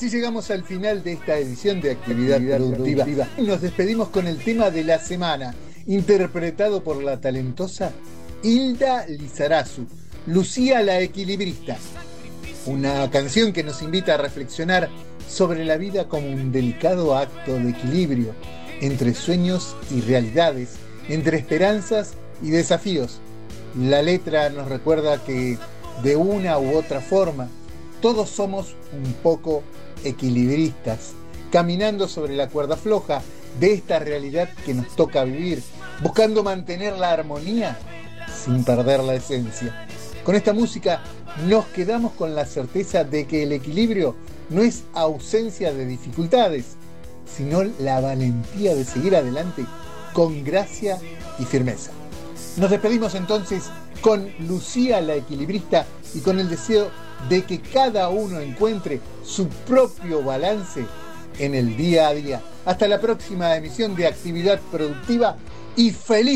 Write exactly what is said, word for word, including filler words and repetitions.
Así llegamos al final de esta edición de Actividad, Actividad Productiva. Productiva. Nos despedimos con el tema de la semana, interpretado por la talentosa Hilda Lizarazu, Lucía la Equilibrista. Una canción que nos invita a reflexionar sobre la vida como un delicado acto de equilibrio entre sueños y realidades, entre esperanzas y desafíos. La letra nos recuerda que de una u otra forma todos somos un poco equilibristas, caminando sobre la cuerda floja de esta realidad que nos toca vivir, buscando mantener la armonía sin perder la esencia. Con esta música nos quedamos con la certeza de que el equilibrio no es ausencia de dificultades, sino la valentía de seguir adelante con gracia y firmeza. Nos despedimos entonces con Lucía la Equilibrista y con el deseo de que cada uno encuentre su propio balance en el día a día. Hasta la próxima emisión de Actividad Productiva y feliz